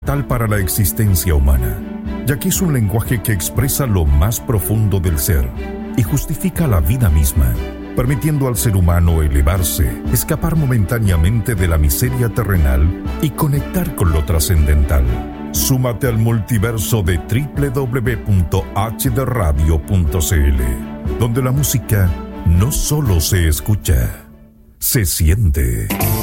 fundamental para la existencia humana, ya que es un lenguaje que expresa lo más profundo del ser y justifica la vida misma, permitiendo al ser humano elevarse, escapar momentáneamente de la miseria terrenal y conectar con lo trascendental. Súmate al multiverso de www.hdradio.cl, donde la música no solo se escucha, se siente.